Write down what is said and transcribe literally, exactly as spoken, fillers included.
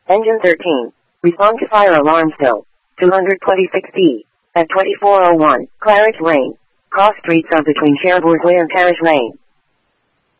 Engine thirteen. Respond to fire alarm still. two hundred twenty-six D. At twenty-four oh one, Claridge Lane. Cross streets of between Cherbourg and Parish Lane.